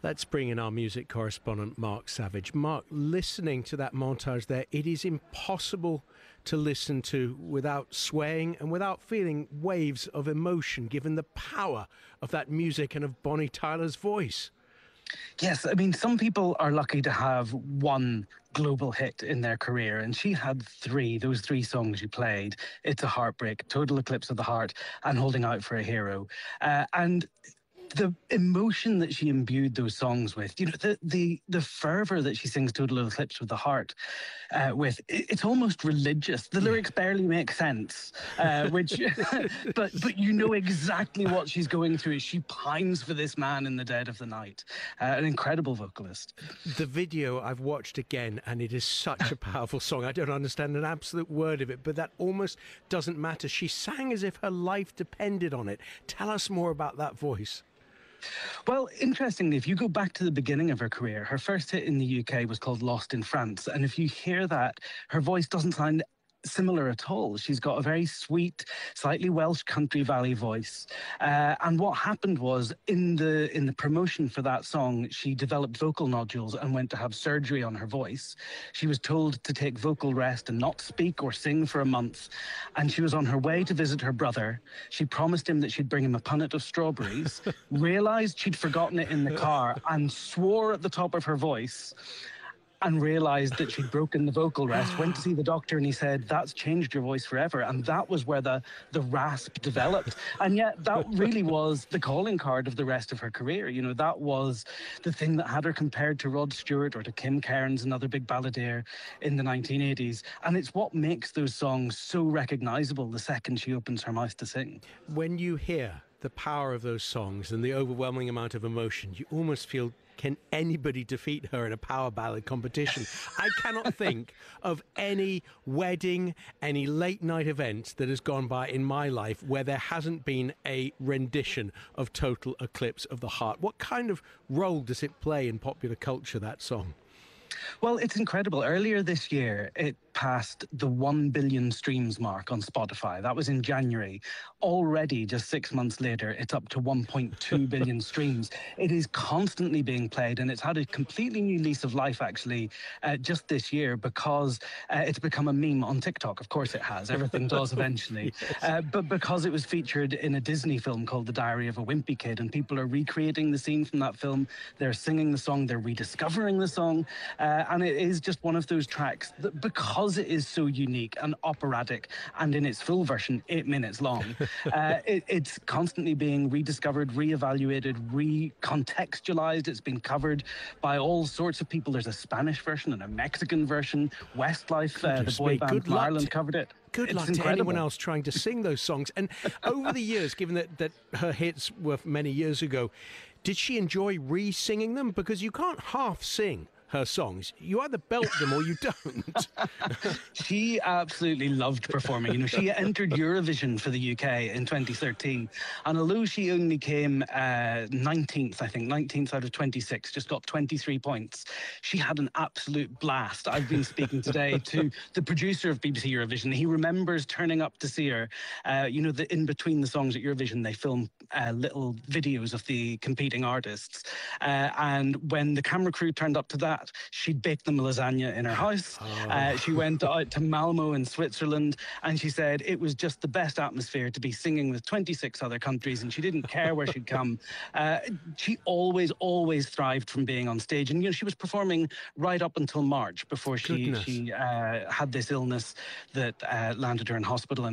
Let's bring in our music correspondent, Mark Savage. Mark, listening to that montage there, it is impossible to listen to without swaying and without feeling waves of emotion, given the power of that music and of Bonnie Tyler's voice. Yes, I mean, some people are lucky to have one global hit in their career, and she had three. Those three songs you played: It's a Heartbreak, Total Eclipse of the Heart, and Holding Out for a Hero. And the emotion that she imbued those songs with, you know, the fervor that she sings Total Eclipse of the Heart with, it's almost religious. The lyrics barely make sense, which, but you know exactly what she's going through. She pines for this man in the dead of the night. An incredible vocalist. The video I've watched again, and it is such a powerful song. I don't understand an absolute word of it, but that almost doesn't matter. She sang as if her life depended on it. Tell us more about that voice. Well, interestingly, if you go back to the beginning of her career, her first hit in the UK was called Lost in France. And if you hear that, her voice doesn't sound similar at all. She's got a very sweet, slightly Welsh country valley voice. And what happened was, in the promotion for that song, she developed vocal nodules and went to have surgery on her voice. She was told to take vocal rest and not speak or sing for a month. And she was on her way to visit her brother. She promised him that she'd bring him a punnet of strawberries, realized she'd forgotten it in the car, and swore at the top of her voice, and realized that she'd broken the vocal rest, went to see the doctor, and he said, that's changed your voice forever. And that was where the rasp developed. And yet that really was the calling card of the rest of her career. You know, that was the thing that had her compared to Rod Stewart or to Kim Cairns, another big balladeer in the 1980s. And it's what makes those songs so recognizable the second she opens her mouth to sing. When you hear the power of those songs and the overwhelming amount of emotion, you almost feel, can anybody defeat her in a power ballad competition? I cannot think of any wedding, any late night event that has gone by in my life where there hasn't been a rendition of Total Eclipse of the Heart. What kind of role does it play in popular culture, that song? Well, it's incredible. Earlier this year, it passed the 1 billion streams mark on Spotify. That was in January. Already, just 6 months later, it's up to 1.2 billion streams. It is constantly being played, and it's had a completely new lease of life, actually, just this year, because it's become a meme on TikTok. Of course it has. Everything does eventually. Yes. But because it was featured in a Disney film called The Diary of a Wimpy Kid, and people are recreating the scene from that film. They're singing the song. They're rediscovering the song. And it is just one of those tracks that, because it is so unique and operatic, and in its full version, 8 minutes long, it's constantly being rediscovered, reevaluated, recontextualized. It's been covered by all sorts of people. There's a Spanish version and a Mexican version. Westlife, the boy band from Ireland, covered it. Good luck to anyone else trying to sing those songs. And over the years, given that her hits were many years ago, did she enjoy re-singing them? Because you can't half sing her songs. You either belt them or you don't. She absolutely loved performing. You know, she entered Eurovision for the UK in 2013, and although she only came 19th, I think, 19th out of 26, just got 23 points, she had an absolute blast. I've been speaking today to the producer of BBC Eurovision. He remembers turning up to see her. You know, in between the songs at Eurovision, they film little videos of the competing artists. And when the camera crew turned up to that, she'd baked them lasagna in her house. She went out to Malmo in Switzerland, and she said it was just the best atmosphere to be singing with 26 other countries, and she didn't care where she'd come. She always thrived from being on stage. And, you know, she was performing right up until March before she had this illness that landed her in hospital.